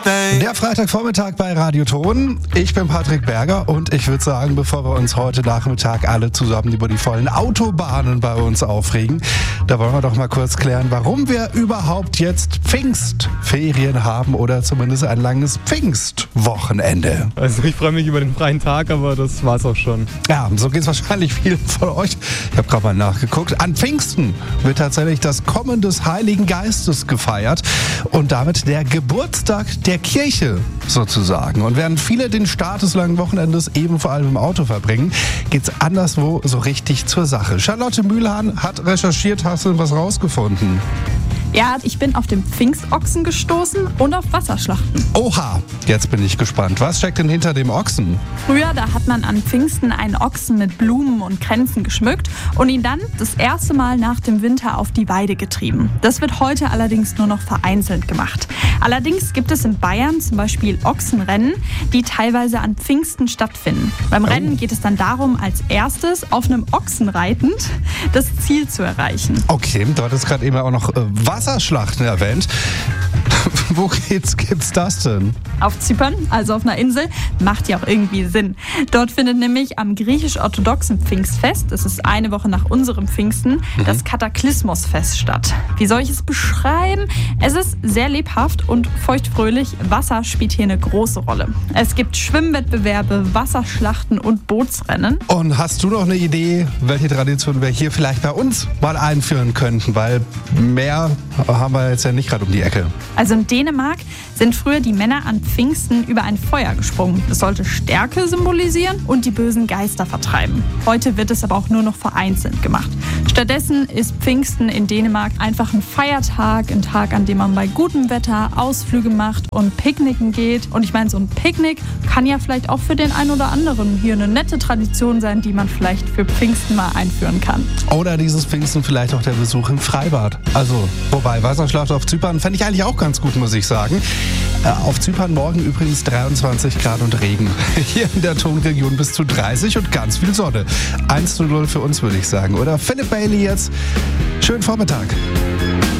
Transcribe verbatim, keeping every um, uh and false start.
Der Freitagvormittag bei Radio Ton. Ich bin Patrick Berger und ich würde sagen, bevor wir uns heute Nachmittag alle zusammen über die vollen Autobahnen bei uns aufregen, da wollen wir doch mal kurz klären, warum wir überhaupt jetzt Pfingstferien haben oder zumindest ein langes Pfingstwochenende. Also ich freue mich über den freien Tag, aber das war's auch schon. Ja, so geht es wahrscheinlich vielen von euch. Ich habe gerade mal nachgeguckt. An Pfingsten wird tatsächlich das Kommen des Heiligen Geistes gefeiert und damit der Geburtstag der Kirche sozusagen. Und während viele den Start des langen Wochenendes eben vor allem im Auto verbringen, geht es anderswo so richtig zur Sache. Charlotte Mühlhahn hat recherchiert, hast du was rausgefunden? Ja, ich bin auf den Pfingstochsen gestoßen und auf Wasserschlachten. Oha, jetzt bin ich gespannt. Was steckt denn hinter dem Ochsen? Früher, da hat man an Pfingsten einen Ochsen mit Blumen und Kränzen geschmückt und ihn dann das erste Mal nach dem Winter auf die Weide getrieben. Das wird heute allerdings nur noch vereinzelt gemacht. Allerdings gibt es in Bayern zum Beispiel Ochsenrennen, die teilweise an Pfingsten stattfinden. Beim Rennen geht es dann darum, als erstes auf einem Ochsen reitend das Ziel zu erreichen. Okay, du hattest gerade eben auch noch äh, Wasserschlachten erwähnt. Wo geht's, gibt's das denn? Auf Zypern, also auf einer Insel, macht ja auch irgendwie Sinn. Dort findet nämlich am griechisch-orthodoxen Pfingstfest, das ist eine Woche nach unserem Pfingsten, mhm. das Kataklysmosfest statt. Wie soll ich es beschreiben? Es ist sehr lebhaft und feuchtfröhlich. Wasser spielt hier eine große Rolle. Es gibt Schwimmwettbewerbe, Wasserschlachten und Bootsrennen. Und hast du noch eine Idee, welche Tradition wir hier vielleicht bei uns mal einführen könnten? Weil mehr haben wir jetzt ja nicht gerade um die Ecke. Also in Dänemark sind früher die Männer an Pfingsten über ein Feuer gesprungen. Das sollte Stärke symbolisieren und die bösen Geister vertreiben. Heute wird es aber auch nur noch vereinzelt gemacht. Stattdessen ist Pfingsten in Dänemark einfach ein Feiertag, ein Tag, an dem man bei gutem Wetter Ausflüge macht und picknicken geht. Und ich meine, so ein Picknick kann ja vielleicht auch für den einen oder anderen hier eine nette Tradition sein, die man vielleicht für Pfingsten mal einführen kann. Oder dieses Pfingsten vielleicht auch der Besuch im Freibad. Also, wobei, Wasserschlacht auf Zypern fände ich eigentlich auch ganz gut, muss ich sagen. Äh, auf Zypern morgen übrigens dreiundzwanzig Grad und Regen. Hier in der Tonregion bis zu dreißig und ganz viel Sonne. eins zu null für uns, würde ich sagen. Oder Philipp Bailey jetzt. Schönen Vormittag.